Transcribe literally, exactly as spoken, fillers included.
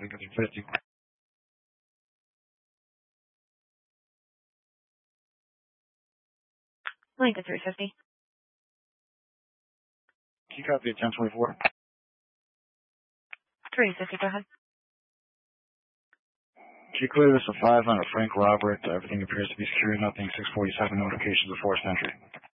Lincoln three fifty. Lincoln three fifty. Can you copy at ten twenty-four? three fifty, go ahead. Can you clear this a five on a Frank Robert? Everything appears to be secure, nothing six forty-seven notifications of forced entry.